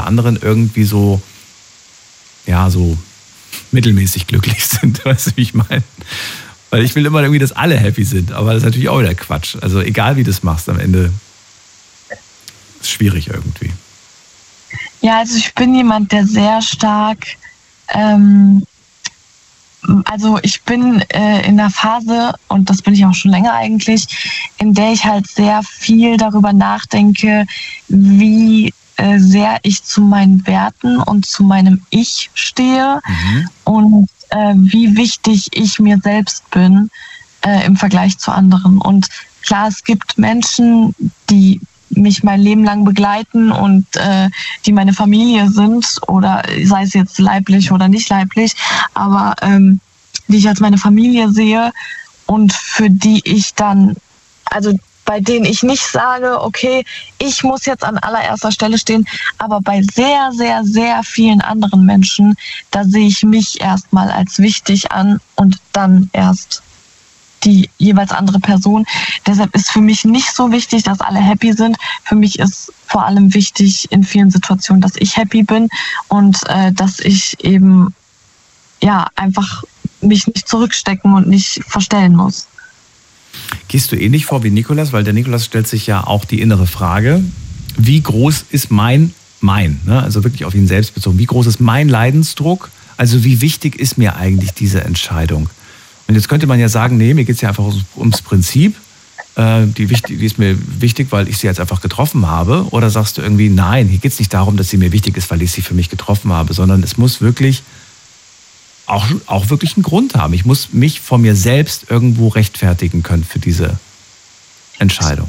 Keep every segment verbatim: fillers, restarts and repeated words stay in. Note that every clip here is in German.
anderen irgendwie so, ja, so mittelmäßig glücklich sind, weißt du, wie ich meine? Weil ich will immer irgendwie, dass alle happy sind, aber das ist natürlich auch wieder Quatsch. Also egal, wie du es machst, am Ende ist es schwierig irgendwie. Ja, also ich bin jemand, der sehr stark, ähm, also ich bin äh, in der Phase, und das bin ich auch schon länger eigentlich, in der ich halt sehr viel darüber nachdenke, wie äh, sehr ich zu meinen Werten und zu meinem Ich stehe mhm. und äh, wie wichtig ich mir selbst bin äh, im Vergleich zu anderen. Und klar, es gibt Menschen, die mich mein Leben lang begleiten und äh, die meine Familie sind, oder sei es jetzt leiblich oder nicht leiblich, aber ähm, die ich als meine Familie sehe und für die ich dann, also bei denen ich nicht sage, okay, ich muss jetzt an allererster Stelle stehen, aber bei sehr, sehr, sehr vielen anderen Menschen, da sehe ich mich erstmal als wichtig an und dann erst die jeweils andere Person. Deshalb ist für mich nicht so wichtig, dass alle happy sind. Für mich ist vor allem wichtig in vielen Situationen, dass ich happy bin und äh, dass ich eben ja einfach mich nicht zurückstecken und nicht verstellen muss. Gehst du ähnlich vor wie Nikolas? Weil der Nikolas stellt sich ja auch die innere Frage, wie groß ist mein, mein, ne? Also wirklich auf ihn selbst bezogen, wie groß ist mein Leidensdruck? Also wie wichtig ist mir eigentlich diese Entscheidung? Und jetzt könnte man ja sagen, nee, mir geht es ja einfach ums Prinzip. Äh, die, wichtig, die ist mir wichtig, weil ich sie jetzt einfach getroffen habe. Oder sagst du irgendwie, nein, hier geht es nicht darum, dass sie mir wichtig ist, weil ich sie für mich getroffen habe, sondern es muss wirklich auch, auch wirklich einen Grund haben. Ich muss mich vor mir selbst irgendwo rechtfertigen können für diese Entscheidung.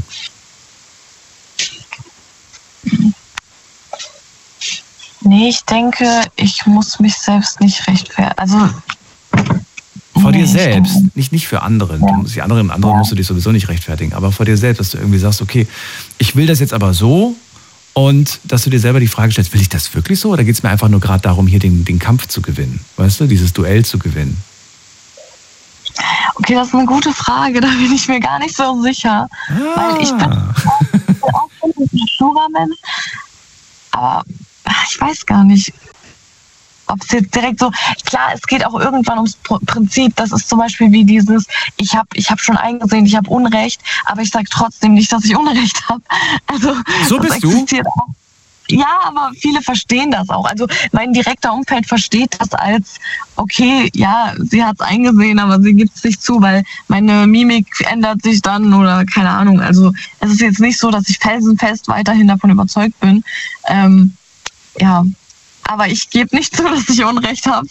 Nee, ich denke, ich muss mich selbst nicht rechtfertigen. Also vor dir selbst, nicht, nicht für andere. Ja. Die anderen, anderen musst du dich sowieso nicht rechtfertigen, aber vor dir selbst, dass du irgendwie sagst, okay, ich will das jetzt aber so, und dass du dir selber die Frage stellst, will ich das wirklich so, oder geht es mir einfach nur gerade darum, hier den, den Kampf zu gewinnen, weißt du, dieses Duell zu gewinnen? Okay, das ist eine gute Frage, da bin ich mir gar nicht so sicher, ah. weil ich bin auch ein Schura-Mensch, aber ich weiß gar nicht, ob es jetzt direkt so, klar, es geht auch irgendwann ums Prinzip, das ist zum Beispiel wie dieses, ich habe ich hab schon eingesehen, ich habe Unrecht, aber ich sage trotzdem nicht, dass ich Unrecht habe. Also, so bist du? Auch. Ja, aber viele verstehen das auch. Also mein direkter Umfeld versteht das als, okay, ja, sie hat es eingesehen, aber sie gibt es nicht zu, weil meine Mimik ändert sich dann oder keine Ahnung. Also es ist jetzt nicht so, dass ich felsenfest weiterhin davon überzeugt bin. Ähm, ja, aber ich gebe nicht zu, dass ich Unrecht habe.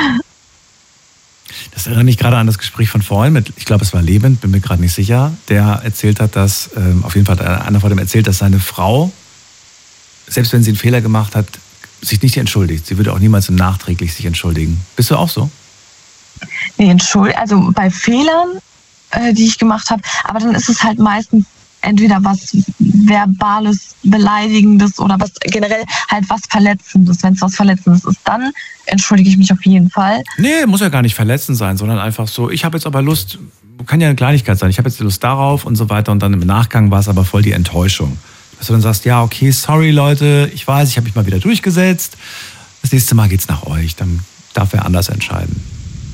Das erinnert mich gerade an das Gespräch von vorhin mit, ich glaube, es war Leben, bin mir gerade nicht sicher, der erzählt hat, dass, ähm, auf jeden Fall hat einer von dem erzählt, dass seine Frau, selbst wenn sie einen Fehler gemacht hat, sich nicht entschuldigt. Sie würde auch niemals nachträglich sich entschuldigen. Bist du auch so? Nee, entschuldigt, also bei Fehlern, äh, die ich gemacht habe, aber dann ist es halt meistens entweder was Verbales, Beleidigendes oder was generell halt was Verletzendes. Wenn es was Verletzendes ist, dann entschuldige ich mich auf jeden Fall. Nee, muss ja gar nicht verletzend sein, sondern einfach so, ich habe jetzt aber Lust, kann ja eine Kleinigkeit sein, ich habe jetzt Lust darauf und so weiter, und dann im Nachgang war es aber voll die Enttäuschung. Dass du dann sagst, ja, okay, sorry Leute, ich weiß, ich habe mich mal wieder durchgesetzt, das nächste Mal geht's nach euch, dann darf wer anders entscheiden.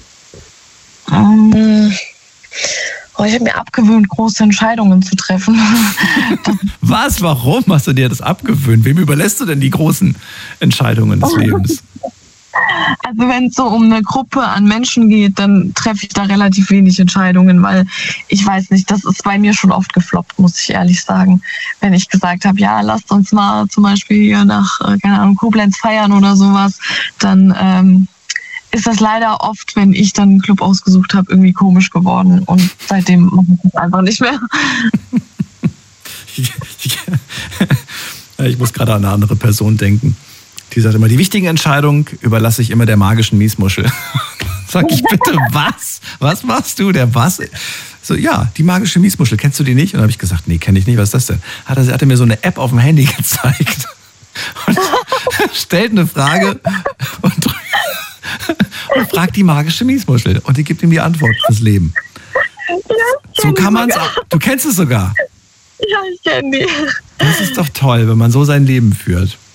Um. Oh, ich habe mir abgewöhnt, große Entscheidungen zu treffen. Was? Warum hast du dir das abgewöhnt? Wem überlässt du denn die großen Entscheidungen des Lebens? Also wenn es so um eine Gruppe an Menschen geht, dann treffe ich da relativ wenig Entscheidungen, weil ich weiß nicht, das ist bei mir schon oft gefloppt, muss ich ehrlich sagen. Wenn ich gesagt habe, ja, lasst uns mal zum Beispiel hier nach, keine Ahnung, Koblenz feiern oder sowas, dann ähm, ist das leider oft, wenn ich dann einen Club ausgesucht habe, irgendwie komisch geworden. Und seitdem mache ich das einfach nicht mehr. Ich muss gerade an eine andere Person denken. Die sagt immer, die wichtigen Entscheidungen überlasse ich immer der magischen Miesmuschel. Sag ich bitte, was? Was machst du? Der was? So, ja, die magische Miesmuschel, kennst du die nicht? Und dann habe ich gesagt, nee, kenne ich nicht, was ist das denn? Hat er, hat er mir so eine App auf dem Handy gezeigt und stellt eine Frage und und fragt die magische Miesmuschel und die gibt ihm die Antwort fürs Leben. Ja, so kann man es auch. Du kennst es sogar. Ja, ich kenne die. Das ist doch toll, wenn man so sein Leben führt.